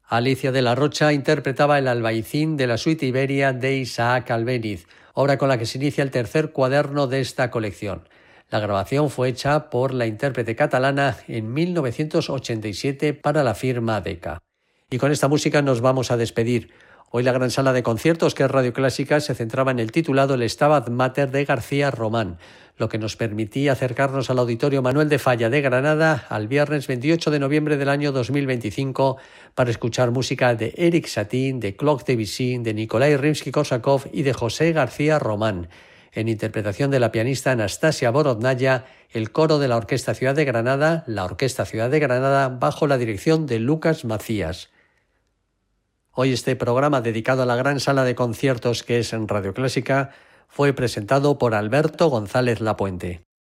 Alicia de la Rocha interpretaba El albaicín de la suite Iberia de Isaac Albéniz, obra con la que se inicia el tercer cuaderno de esta colección. La grabación fue hecha por la intérprete catalana en 1987 para la firma Decca. Y con esta música nos vamos a despedir. Hoy la gran sala de conciertos, que es Radio Clásica, se centraba en el titulado El Stabat Mater de García Román, lo que nos permitía acercarnos al Auditorio Manuel de Falla de Granada al viernes 28 de noviembre del año 2025 para escuchar música de Eric Satie, de Claude Debussy, de Nikolai Rimsky-Korsakov y de José García Román. En interpretación de la pianista Anastasia Borodnaya, el coro de la Orquesta Ciudad de Granada, la Orquesta Ciudad de Granada, bajo la dirección de Lucas Macías. Hoy este programa dedicado a la gran sala de conciertos que es en Radio Clásica fue presentado por Alberto González Lapuente.